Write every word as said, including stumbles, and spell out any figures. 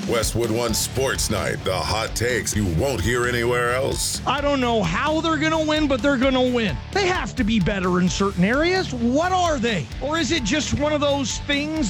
Westwood One Sports Night, the hot takes you won't hear anywhere else. I don't know how they're going to win, but they're going to win. They have to be better in certain areas. What are they? Or is it just one of those things